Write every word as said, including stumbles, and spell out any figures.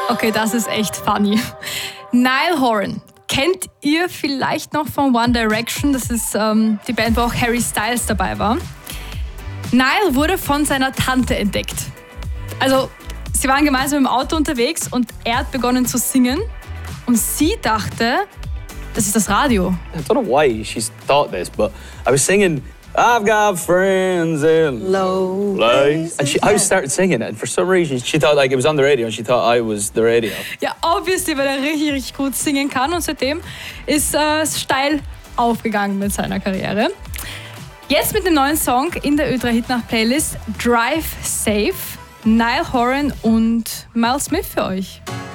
Okay, das ist echt funny. Niall Horan. Kennt ihr vielleicht noch von One Direction? Das ist ähm, die Band, wo auch Harry Styles dabei war. Niall wurde von seiner Tante entdeckt. Also, sie waren gemeinsam im Auto unterwegs und er hat begonnen zu singen. Und sie dachte, das ist das Radio. I don't know why she's thought this, but I was singing, I've got friends in low place. And she, I started singing it, and for some reason she thought like it was on the radio, and she thought I was the radio. Ja, obviously, weil er richtig, richtig gut singen kann. Und seitdem ist er äh, steil aufgegangen mit seiner Karriere. Jetzt mit dem neuen Song in der Ö drei Hitnacht-Playlist Drive Safe, Niall Horan und Miles Smith für euch.